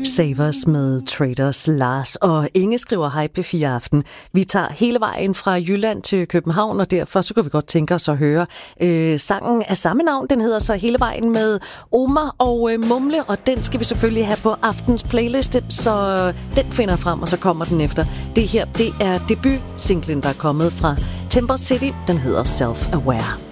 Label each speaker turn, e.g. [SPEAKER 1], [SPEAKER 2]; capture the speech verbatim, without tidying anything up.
[SPEAKER 1] Savers med Traders. Lars og Inge skriver: hej P fire Aften. Vi tager hele vejen fra Jylland til København, og derfor så kunne vi godt tænke os at høre øh, sangen af samme navn. Den hedder så Hele vejen med Omar og øh, Mumle, og den skal vi selvfølgelig have på aftens playliste, så den finder frem, og så kommer den efter. Det her, det er debutsinglen, der er kommet fra Timber City. Den hedder Self Aware.